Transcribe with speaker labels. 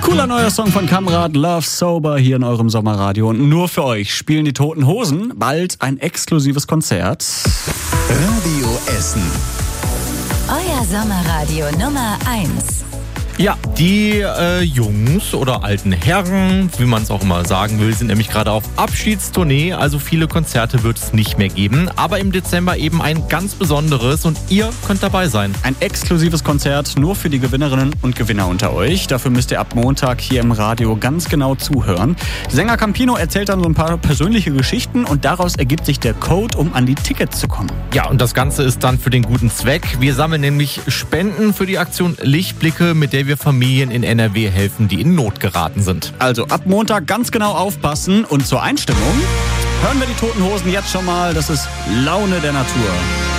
Speaker 1: Cooler neuer Song von Kamrat, Love Sober, hier in eurem Sommerradio. Und nur für euch spielen die Toten Hosen bald ein exklusives Konzert.
Speaker 2: Radio Essen.
Speaker 3: Euer Sommerradio Nummer 1.
Speaker 4: Ja, die Jungs oder alten Herren, wie man es auch immer sagen will, sind nämlich gerade auf Abschiedstournee. Also viele Konzerte wird es nicht mehr geben. Aber im Dezember eben ein ganz besonderes und ihr könnt dabei sein.
Speaker 1: Ein exklusives Konzert nur für die Gewinnerinnen und Gewinner unter euch. Dafür müsst ihr ab Montag hier im Radio ganz genau zuhören. Sänger Campino erzählt dann so ein paar persönliche Geschichten und daraus ergibt sich der Code, um an die Tickets zu kommen.
Speaker 4: Ja, und das Ganze ist dann für den guten Zweck. Wir sammeln nämlich Spenden für die Aktion Lichtblicke, mit der wir Familien in NRW helfen, die in Not geraten sind.
Speaker 1: Also ab Montag ganz genau aufpassen und zur Einstimmung hören wir die Toten Hosen jetzt schon mal. Das ist Laune der Natur.